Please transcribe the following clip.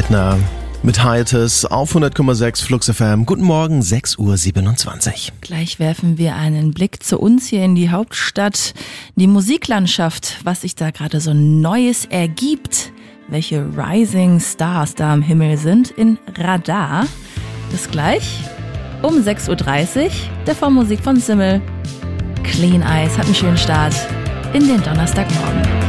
Leitner mit Hiatus auf 100,6 Flux FM. Guten Morgen, 6:27 Uhr. Gleich werfen wir einen Blick zu uns hier in die Hauptstadt. Die Musiklandschaft, was sich da gerade so Neues ergibt. Welche Rising Stars da am Himmel sind in Radar. Bis gleich um 6:30 Uhr. Der Vormusik von Simmel. Clean Eyes hat einen schönen Start in den Donnerstagmorgen.